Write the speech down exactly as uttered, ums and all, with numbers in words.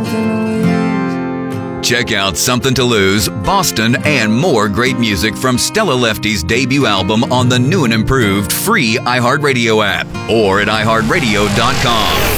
Check out Something to Lose, Boston, and more great music from Stella Lefty's debut album on the new and improved free iHeartRadio app or at i heart radio dot com.